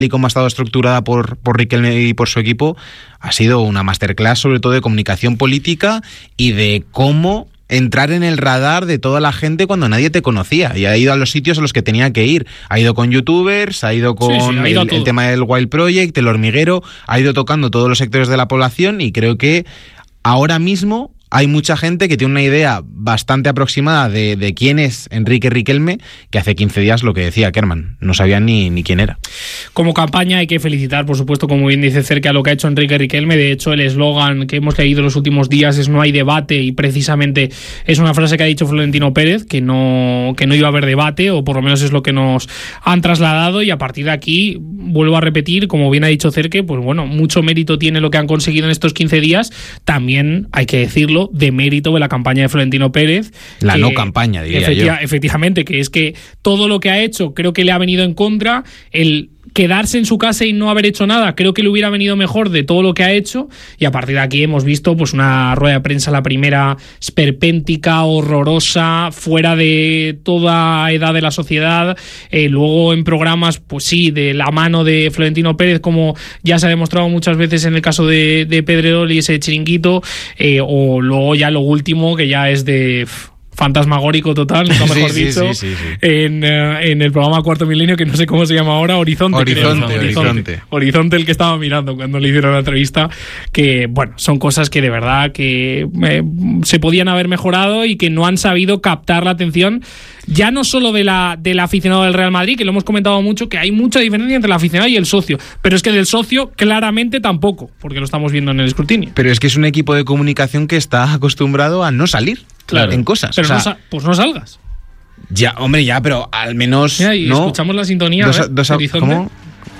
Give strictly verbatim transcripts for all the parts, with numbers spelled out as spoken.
y cómo ha estado estructurada por, por Riquelme y por su equipo, ha sido una masterclass sobre todo de comunicación política y de cómo entrar en el radar de toda la gente cuando nadie te conocía, y ha ido a los sitios a los que tenía que ir. Ha ido con youtubers, ha ido con sí, sí, ha ido el, el tema del Wild Project, el hormiguero, ha ido tocando todos los sectores de la población, y creo que ahora mismo hay mucha gente que tiene una idea bastante aproximada de, de quién es Enrique Riquelme, que hace quince días, lo que decía Kerman, no sabían ni, ni quién era. Como campaña hay que felicitar, por supuesto, como bien dice Cerca, lo que ha hecho Enrique Riquelme. De hecho, el eslogan que hemos leído los últimos días es "no hay debate", y precisamente es una frase que ha dicho Florentino Pérez, que no, que no iba a haber debate, o por lo menos es lo que nos han trasladado, y a partir de aquí, vuelvo a repetir, como bien ha dicho Cerque, pues bueno, mucho mérito tiene lo que han conseguido en estos quince días. También hay que decirlo, de mérito de la campaña de Florentino Pérez. La que, no campaña, diría efectiva, yo. Efectivamente, que es que todo lo que ha hecho creo que le ha venido en contra. El quedarse en su casa y no haber hecho nada creo que le hubiera venido mejor de todo lo que ha hecho, y a partir de aquí hemos visto pues una rueda de prensa, la primera, esperpéntica, horrorosa, fuera de toda edad de la sociedad. Eh, luego en programas, pues sí, de la mano de Florentino Pérez, como ya se ha demostrado muchas veces en el caso de, de Pedrerol y ese Chiringuito, eh, o luego ya lo último, que ya es de... Pff, fantasmagórico total, nunca mejor sí, dicho, sí, sí, sí, sí. En, uh, en el programa Cuarto Milenio, que no sé cómo se llama ahora, Horizonte. Horizonte, creo, ¿no? Horizonte. Horizonte. Horizonte, el que estaba mirando cuando le hicieron la entrevista, que bueno, son cosas que de verdad que eh, se podían haber mejorado y que no han sabido captar la atención, ya no solo de la del aficionado del Real Madrid, que lo hemos comentado mucho, que hay mucha diferencia entre el aficionado y el socio, pero es que del socio claramente tampoco, porque lo estamos viendo en el escrutinio. Pero es que es un equipo de comunicación que está acostumbrado a no salir. Claro, en cosas. Pero o sea, no sa- pues no salgas. Ya, hombre, ya, pero al menos. Mira, y no. Escuchamos la sintonía. Dos, a ver, dos, Horizonte. ¿Cómo?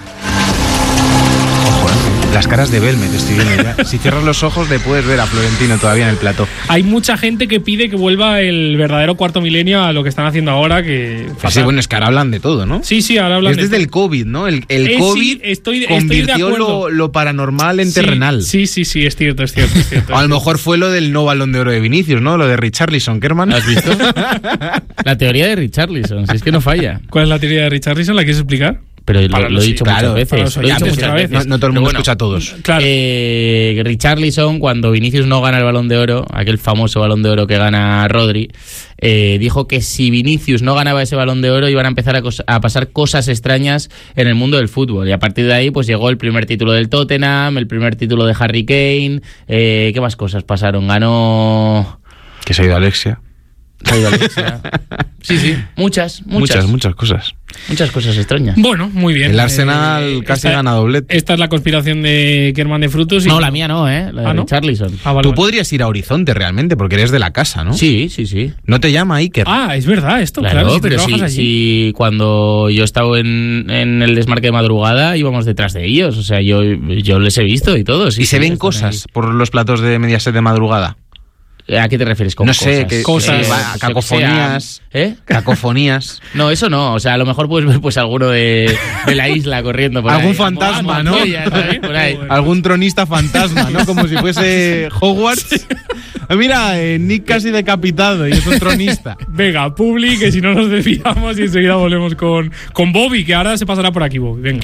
Ojo, eh. Las caras de Belme, te estoy viendo ya. Si cierras los ojos, le puedes ver a Florentino todavía en el plató. Hay mucha gente que pide que vuelva el verdadero Cuarto Milenio a lo que están haciendo ahora. Que sí, bueno, es que ahora hablan de todo, ¿no? Sí, sí, ahora hablan es de desde todo. el COVID, ¿no? El, el eh, COVID sí, estoy, convirtió estoy de lo, lo paranormal en sí, terrenal. Sí, sí, sí, es cierto, es cierto. Es cierto a lo mejor fue lo del no Balón de Oro de Vinicius, ¿no? Lo de Richarlison, Kerman. ¿Has visto? La teoría de Richarlison, si es que no falla. ¿Cuál es la teoría de Richarlison? ¿La quieres explicar? Pero lo, lo he dicho claro, muchas veces. Lo he dicho muchas veces. No, no todo el mundo bueno, escucha a todos. Claro. Eh, Richarlison, cuando Vinicius no gana el Balón de Oro, aquel famoso Balón de Oro que gana Rodri, eh, dijo que si Vinicius no ganaba ese Balón de Oro iban a empezar a, cos- a pasar cosas extrañas en el mundo del fútbol. Y a partir de ahí pues llegó el primer título del Tottenham, el primer título de Harry Kane. Eh, ¿Qué más cosas pasaron? Ganó... Que se ha ido Alexia. Se ha ido Alexia. Sí, sí, muchas, muchas. Muchas, muchas cosas. Muchas cosas extrañas. Bueno, muy bien. El Arsenal Eh, casi esta, gana doblete. Esta es la conspiración de Kerman de Frutos. Y No, la mía no, ¿eh? La de ¿Ah, no? Richarlison. Ah, vale, Tú vale. podrías ir a Horizonte realmente, porque eres de la casa, ¿no? Sí, sí, sí. ¿No te llama Iker? Ah, es verdad esto, claro, Claro, si tú pero trabajas sí, allí. sí, cuando yo estaba en, en el desmarque de madrugada íbamos detrás de ellos, o sea, yo, yo les he visto y todo. Sí, ¿Y se sí, ven están cosas por los platos de Mediaset de madrugada? ahí. ¿A qué te refieres con No cosas? sé, que, Cosas, que va- yo qué cacofonías. sé, ¿eh? Cacofonías. No, eso no, o sea, a lo mejor puedes ver pues alguno de, de la isla corriendo por Algún ahí. fantasma, Ah, ¿no? montoya, ¿sabes? Por ahí. Algún tronista fantasma, ¿no? Como si fuese Hogwarts. Mira, eh, Nick casi decapitado y es un tronista. Venga, Publi, que si no nos desviamos y enseguida volvemos con, con Bobby, que ahora se pasará por aquí, Bobby. Venga.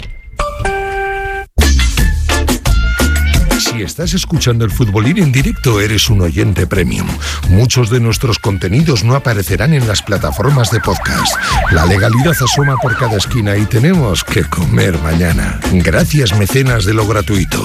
Si estás escuchando el Futbolín en directo, eres un oyente premium. Muchos de nuestros contenidos no aparecerán en las plataformas de podcast. La legalidad asoma por cada esquina y tenemos que comer mañana. Gracias, mecenas de lo gratuito.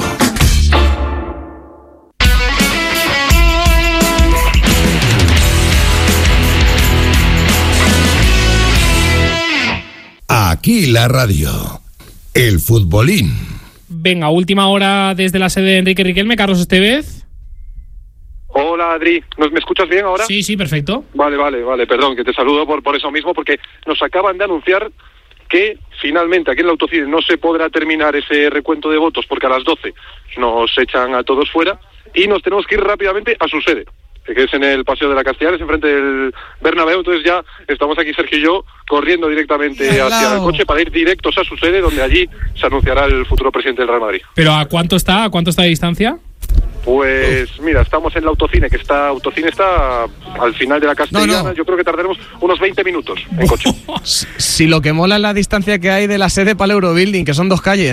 Aquí la radio. El Futbolín. Venga, última hora desde la sede de Enrique Riquelme. Carlos Estevez. Hola, Adri. ¿Nos, ¿Me escuchas bien ahora? Sí, sí, perfecto. Vale, vale, vale. Perdón, que te saludo por, por eso mismo, porque nos acaban de anunciar que finalmente aquí en la Autocine no se podrá terminar ese recuento de votos porque a las doce nos echan a todos fuera y nos tenemos que ir rápidamente a su sede, que es en el Paseo de la Castellares, enfrente del Bernabéu. Entonces ya estamos aquí, Sergio y yo, corriendo directamente hacia el coche para ir directos a su sede, donde allí se anunciará el futuro presidente del Real Madrid. ¿Pero a cuánto está? ¿A cuánto está de distancia? Pues mira, estamos en el autocine, que está autocine está al final de la Castellana. No, no. Yo creo que tardaremos unos veinte minutos en coche. Si lo que mola es la distancia que hay de la sede para el Eurobuilding, que son dos calles.